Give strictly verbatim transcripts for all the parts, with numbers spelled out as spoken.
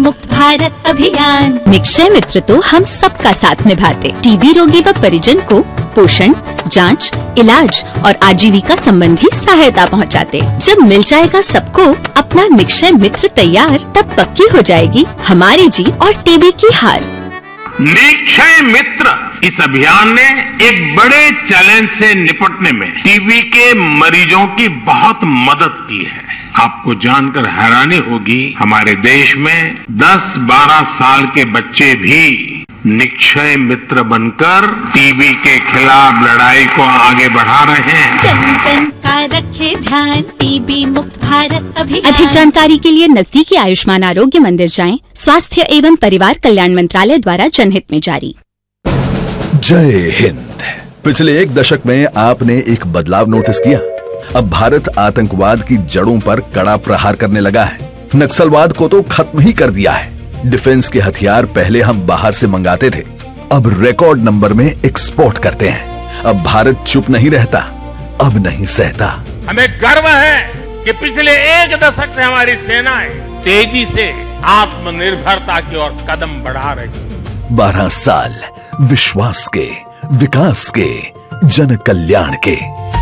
मुक्त भारत अभियान। निक्षय मित्र तो हम सबका साथ निभाते, टीबी रोगी व परिजन को पोषण, जांच, इलाज और आजीविका संबंधी सहायता पहुंचाते। जब मिल जाएगा सबको अपना निक्षय मित्र तैयार, तब पक्की हो जाएगी हमारी जीत और टीबी की हार। निक्षय मित्र इस अभियान ने एक बड़े चैलेंज से निपटने में टीबी के मरीजों की बहुत मदद की है। आपको जानकर हैरानी होगी, हमारे देश में दस बारह साल के बच्चे भी निक्षय मित्र बनकर टीबी के खिलाफ लड़ाई को आगे बढ़ा रहे हैं। जन जन का रखे ध्यान, टीबी मुक्त भारत अभियान। अधिक जानकारी के लिए नजदीकी आयुष्मान आरोग्य मंदिर जाएं। स्वास्थ्य एवं परिवार कल्याण मंत्रालय द्वारा जनहित में जारी। जय हिंद। पिछले एक दशक में आपने एक बदलाव नोटिस किया। अब भारत आतंकवाद की जड़ों पर कड़ा प्रहार करने लगा है। नक्सलवाद को तो खत्म ही कर दिया है। डिफेंस के हथियार पहले हम बाहर से मंगाते थे, अब रिकॉर्ड नंबर में एक्सपोर्ट करते हैं। अब भारत चुप नहीं रहता, अब नहीं सहता। हमें गर्व है कि पिछले एक दशक से हमारी सेनाएं तेजी से आत्मनिर्भरता की ओर कदम बढ़ा रही। बारह साल विश्वास के, विकास के, जन कल्याण के।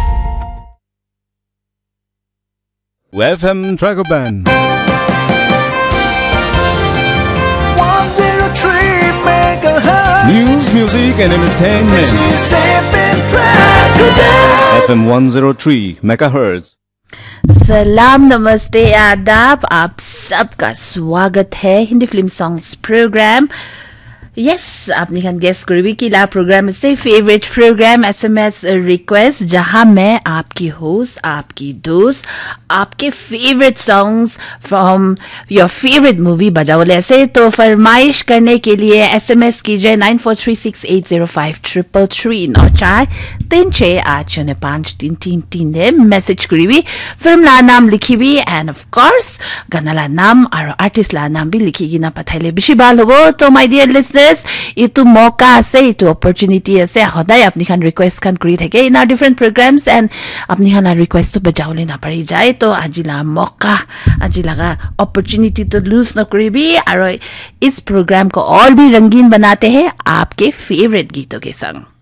F M Tracker Band. one oh three megahertz. News, music and entertainment. This is F M Tracker Band. F M one oh three megahertz. सलाम, नमस्ते, आदाब। आप सबका स्वागत है Hindi film songs programme. Yes, आपने खान गेस करी कि ला प्रोग्राम से फेवरेट प्रोग्राम एसएमएस रिक्वेस्ट, जहां मैं आपकी होस्ट, आपकी दोस्त, आपके favourite songs from your favourite movie बजाओले ऐसे। तो फरमाइश करने के लिए एसएमएस कीजिए nine four three six eight zero five triple three नौ चार तीन छः आठ शून्य पाँच तीन तीन तीन ने मैसेज करी हुई, फिल्म ला नाम लिखी हुई एंड ऑफ कोर्स गाना ला नाम और आर्टिस्ट ला नाम भी लिखी ना पठाइले बेसी बाल हो। तो माय डियर लिसनर्स, इतु मौका আছে, इतु अपॉर्चुनिटी আছে, সদায় আপনি খান রিকোয়েস্ট খান কৰি থাকে in R different programs and আপনি খান রিকোয়েস্ট বজাওলে না পাৰি যায়। তো আজিলা मौका, আজিলাगा अपॉर्चुनिटी तो लूज न करिबी और इस प्रोग्राम को और भी रंगीन बनाते हैं आपके फेवरेट गीतों के संग।